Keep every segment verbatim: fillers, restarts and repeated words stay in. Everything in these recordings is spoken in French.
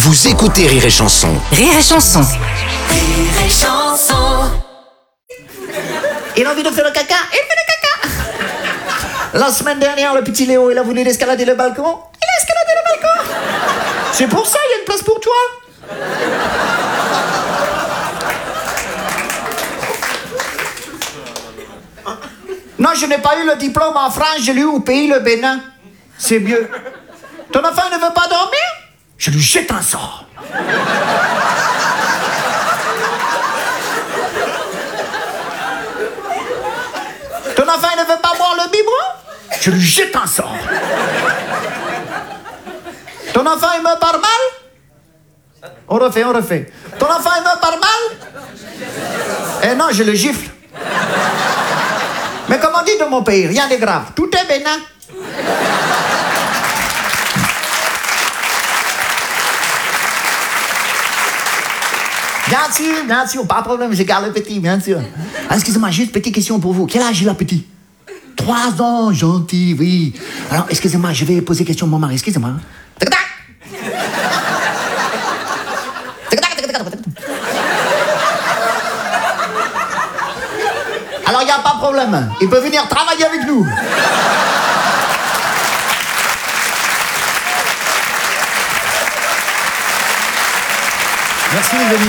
Vous écoutez Rire et Chanson. Rire et Chanson. Rire et Chanson. Il a envie de faire le caca, il fait le caca. La semaine dernière, le petit Léo, il a voulu escalader le balcon. Il a escaladé le balcon. C'est pour ça, il y a une place pour toi. Non, je n'ai pas eu le diplôme en France, je l'ai eu au pays le Bénin. C'est mieux. Ton enfant ne veut pas dormir? Je lui jette un sort. Ton enfant ne veut pas boire le biberon? Je lui jette un sort. Ton enfant il me parle mal? On refait, on refait. Ton enfant il me parle mal? Eh non, je le gifle. Mais comme on dit dans mon pays, rien de grave. Tout est bénin. Bien sûr, bien sûr, pas de problème, je garde le petit, bien sûr. Ah, excusez-moi, juste petite question pour vous. Quel âge il a, petit? Trois ans, gentil, oui. Alors, excusez-moi, je vais poser question à mon mari, excusez-moi. Alors, il n'y a pas de problème. Il peut venir travailler avec nous. Merci les amis.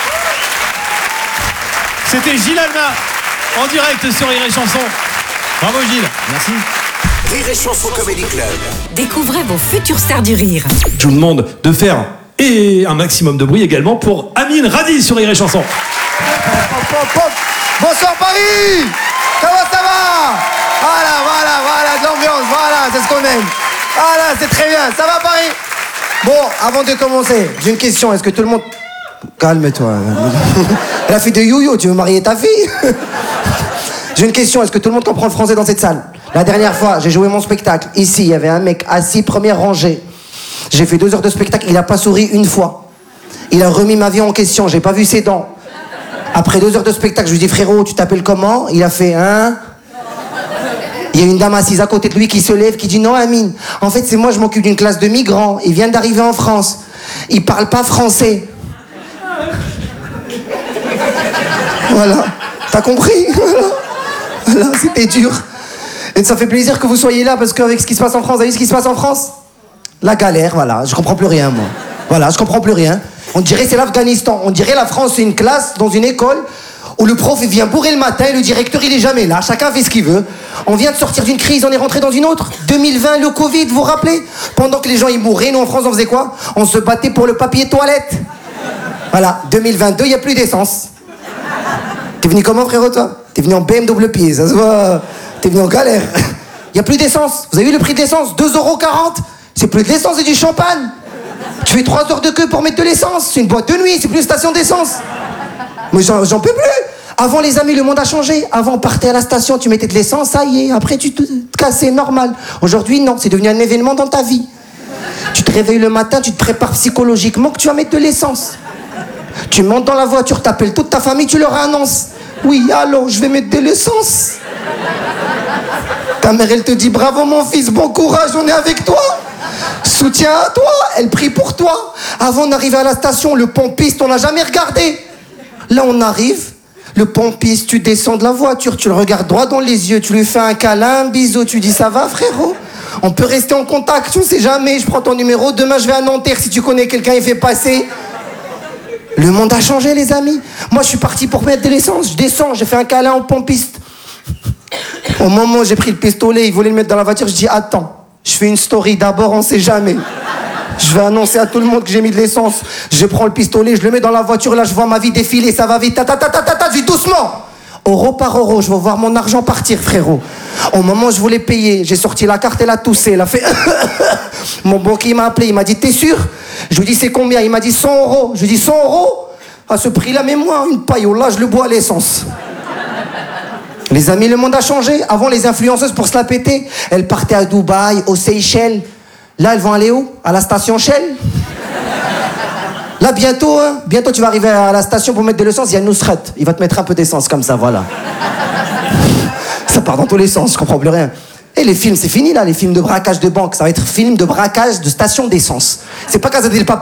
C'était Gilles Alma en direct sur Rire et Chanson. Bravo Gilles. Merci. Rire et Chanson Comedy Club. Découvrez vos futures stars du rire. Je vous demande de faire et un maximum de bruit également pour Amine Radi sur Rire et Chanson. Pop, pop, pop. Bonsoir Paris. Comment ça va? Voilà, voilà, voilà, de l'ambiance, voilà, c'est ce qu'on aime. Voilà, c'est très bien, ça va Paris? Bon, avant de commencer, j'ai une question, est-ce que tout le monde... Calme-toi. Elle a fait de yo-yo, tu veux marier ta fille? J'ai une question, est-ce que tout le monde comprend le français dans cette salle? La dernière fois, j'ai joué mon spectacle. Ici, il y avait un mec assis, première rangée. J'ai fait deux heures de spectacle, il a pas souri une fois. Il a remis ma vie en question, j'ai pas vu ses dents. Après deux heures de spectacle, je lui dis, frérot, tu t'appelles comment? Il a fait, hein? Il y a une dame assise à côté de lui qui se lève, qui dit, non, Amine, en fait, c'est moi, je m'occupe d'une classe de migrants. Ils viennent d'arriver en France. Ils parlent pas français. Voilà. T'as compris? Voilà. Voilà, c'était dur. Et ça fait plaisir que vous soyez là, parce qu'avec ce qui se passe en France, vous avez vu ce qui se passe en France? La galère, voilà. Je comprends plus rien, moi. Voilà, je comprends plus rien. On dirait c'est l'Afghanistan. On dirait la France, c'est une classe dans une école où le prof il vient bourrer le matin et le directeur il est jamais là. Chacun fait ce qu'il veut. On vient de sortir d'une crise, on est rentré dans une autre. deux mille vingt, le Covid, vous vous rappelez? Pendant que les gens ils mouraient, nous en France on faisait quoi? On se battait pour le papier toilette. Voilà, deux mille vingt-deux, il n'y a plus d'essence. T'es venu comment frérot toi? T'es venu en B M W pied, ça se voit. T'es venu en galère. Il n'y a plus d'essence. Vous avez vu le prix de l'essence? deux euros quarante. C'est plus de l'essence, c'est du champagne. Tu fais trois heures de queue pour mettre de l'essence. C'est une boîte de nuit, c'est plus une station d'essence. Mais j'en, j'en peux plus. Avant les amis, le monde a changé. Avant on partait à la station, tu mettais de l'essence, ça y est. Après tu te cassais, normal. Aujourd'hui non, c'est devenu un événement dans ta vie. Tu te réveilles le matin, tu te prépares psychologiquement que tu vas mettre de l'essence. Tu montes dans la voiture, t'appelles toute ta famille, tu leur annonces. Oui, allô, je vais mettre de l'essence. Ta mère, elle te dit bravo mon fils, bon courage, on est avec toi. Soutien à toi, elle prie pour toi. Avant d'arriver à la station, le pompiste, on l'a jamais regardé. Là, on arrive, le pompiste, tu descends de la voiture, tu le regardes droit dans les yeux, tu lui fais un câlin, un bisou, tu dis ça va frérot? On peut rester en contact, tu ne sais jamais, je prends ton numéro, demain je vais à Nanterre, si tu connais quelqu'un, il fait passer. Le monde a changé les amis. Moi je suis parti pour mettre de l'essence, je descends, j'ai fait un câlin au pompiste. Au moment où j'ai pris le pistolet, il voulait le mettre dans la voiture, je dis attends, je fais une story d'abord, on sait jamais. Je vais annoncer à tout le monde que j'ai mis de l'essence. Je prends le pistolet, je le mets dans la voiture, là je vois ma vie défiler, ça va vite, ta ta ta ta ta ta, je dis doucement. Euro par euro, je vais voir mon argent partir frérot. Au moment où je voulais payer, j'ai sorti la carte, elle a toussé, elle a fait... Mon banquier m'a appelé, il m'a dit t'es sûr? Je lui dis c'est combien? Il m'a dit cent euros. Je lui dis cent euros? À ce prix-là, mais moi, une paille, là je le bois à l'essence. Les amis, le monde a changé. Avant, les influenceuses, pour se la péter, elles partaient à Dubaï, aux Seychelles. Là, elles vont aller où? À la station Shell. Là, bientôt, hein, bientôt, tu vas arriver à la station pour mettre de l'essence. Il y a Nusrat. Il va te mettre un peu d'essence, comme ça, voilà. Ça part dans tous les sens, je comprends plus rien. Et les films, c'est fini là, les films de braquage de banque. Ça va être film de braquage de station d'essence. C'est pas Casa del Papel.